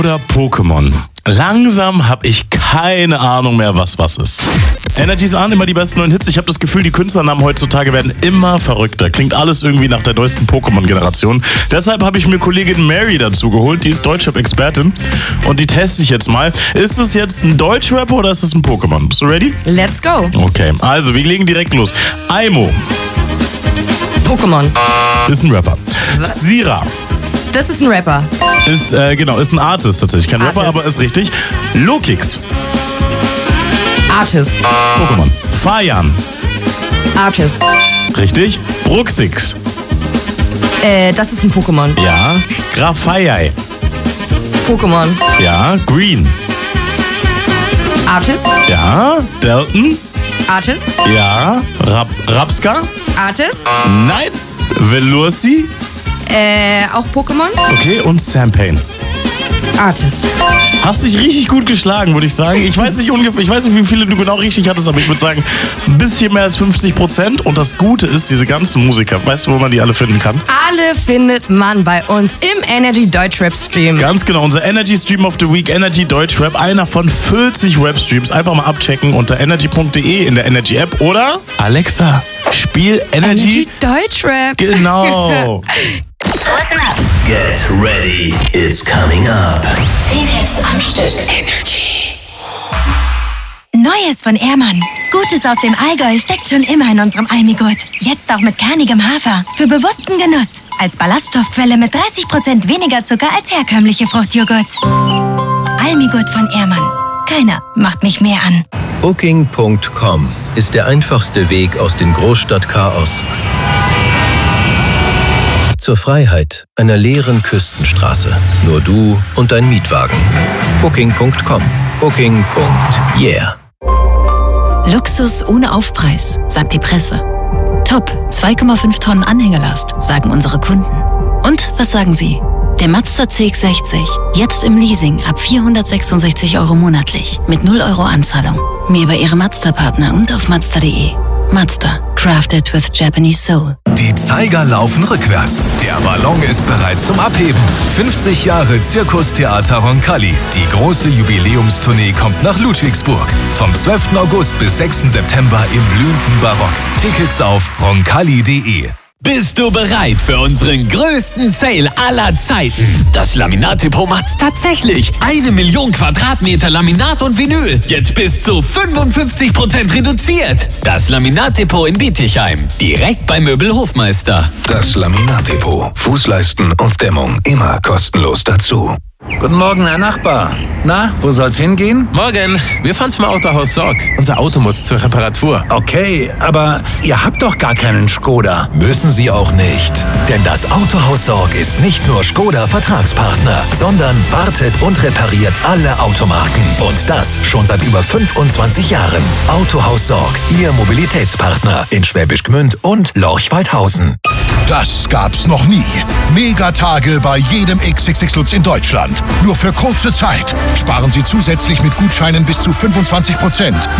Oder Pokémon. Langsam habe ich keine Ahnung mehr, was ist. Energies ahnen immer die besten neuen Hits. Ich habe das Gefühl, die Künstlernamen heutzutage werden immer verrückter. Klingt alles irgendwie nach der neuesten Pokémon-Generation. Deshalb habe ich mir Kollegin Mary dazu geholt. Die ist Deutschrap-Expertin. Und die teste ich jetzt mal. Ist es jetzt ein Deutschrapper oder ist es ein Pokémon? Bist du ready? Let's go. Okay, also wir legen direkt los. Aimo. Pokémon. Ist ein Rapper. Was? Sira. Das ist ein Rapper. Ist ein Artist tatsächlich. Kein Rapper, Artist. aber ist richtig. Lokix. Artist. Pokémon. Fayan. Artist. Richtig. Bruxix. Das ist ein Pokémon. Ja. Grafaiai. Pokémon. Ja. Green. Artist. Ja. Delton. Artist. Ja. Rapska. Artist. Nein. Veloci. Auch Pokémon. Okay. Und Sam Payne. Artist. Hast dich richtig gut geschlagen, würde ich sagen. Ich weiß nicht, wie viele du genau richtig hattest, aber ich würde sagen, ein bisschen mehr als 50%. Und das Gute ist, diese ganzen Musiker, weißt du, wo man die alle finden kann? Alle findet man bei uns im Energy Deutschrap Stream. Ganz genau, unser Energy Stream of the Week, Energy Deutschrap, einer von 40 Rap-Streams. Einfach mal abchecken unter energy.de in der Energy App oder Alexa, spiel Energy Deutschrap. Genau. Listen up. Get ready, it's coming up. 10 Hits am Stück. Energy. Neues von Ehrmann. Gutes aus dem Allgäu steckt schon immer in unserem Almigurt. Jetzt auch mit kernigem Hafer. Für bewussten Genuss. Als Ballaststoffquelle mit 30% weniger Zucker als herkömmliche Fruchtjoghurts. Almigurt von Ehrmann. Keiner macht mich mehr an. Booking.com ist der einfachste Weg aus dem Großstadtchaos zur Freiheit einer leeren Küstenstraße. Nur du und dein Mietwagen. Booking.com. Booking.yeah. Luxus ohne Aufpreis, sagt die Presse. Top, 2,5 Tonnen Anhängelast, sagen unsere Kunden. Und was sagen Sie? Der Mazda CX-60, jetzt im Leasing ab 466 € monatlich, mit 0 € Anzahlung. Mehr bei Ihrem Mazda-Partner und auf Mazda.de. Mazda, crafted with Japanese soul. Die Zeiger laufen rückwärts. Der Ballon ist bereit zum Abheben. 50 Jahre Zirkustheater Roncalli. Die große Jubiläumstournee kommt nach Ludwigsburg. Vom 12. August bis 6. September im blühenden Barock. Tickets auf roncalli.de. Bist du bereit für unseren größten Sale aller Zeiten? Das Laminat-Depot macht's tatsächlich. 1 Million Quadratmeter Laminat und Vinyl. Jetzt bis zu 55% reduziert. Das Laminat-Depot in Bietigheim. Direkt bei Möbelhofmeister. Das Laminat-Depot. Fußleisten und Dämmung immer kostenlos dazu. Guten Morgen, Herr Nachbar. Na, wo soll's hingehen? Morgen. Wir fahren zum Autohaus Sorg. Unser Auto muss zur Reparatur. Okay, aber ihr habt doch gar keinen Skoda. Müssen Sie auch nicht. Denn das Autohaus Sorg ist nicht nur Skoda-Vertragspartner, sondern wartet und repariert alle Automarken. Und das schon seit über 25 Jahren. Autohaus Sorg, Ihr Mobilitätspartner in Schwäbisch Gmünd und Lorch-Waldhausen. Das gab's noch nie. Megatage bei jedem XXX Lutz in Deutschland. Nur für kurze Zeit sparen Sie zusätzlich mit Gutscheinen bis zu 25%.